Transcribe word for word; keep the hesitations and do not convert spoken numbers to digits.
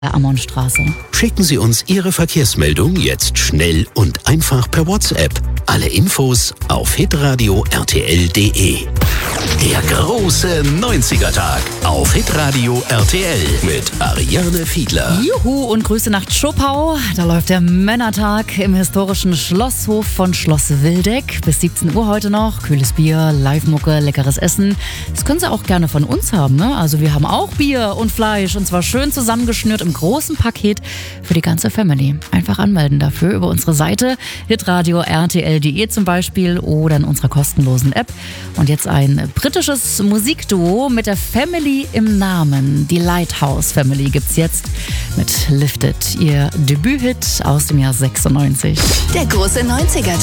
Ammonstraße. Schicken Sie uns Ihre Verkehrsmeldung jetzt schnell und einfach per WhatsApp. Alle Infos auf hitradio r t l punkt d e. Der große neunziger-Tag auf Hitradio R T L mit Ariane Fiedler. Juhu und Grüße nach Zschopau. Da läuft der Männertag im historischen Schlosshof von Schloss Wildeck. Bis siebzehn Uhr heute noch. Kühles Bier, Live-Mucke, leckeres Essen. Das können Sie auch gerne von uns haben, ne? Also wir haben auch Bier und Fleisch und zwar schön zusammengeschnürt im großen Paket für die ganze Family. Einfach anmelden dafür über unsere Seite hitradio r t l punkt d e zum Beispiel oder in unserer kostenlosen App. Und jetzt ein britisches Musikduo mit der Family im Namen. Die Lighthouse Family gibt's jetzt mit Lifted, ihr Debüthit aus dem Jahr sechsundneunzig. Der große neunziger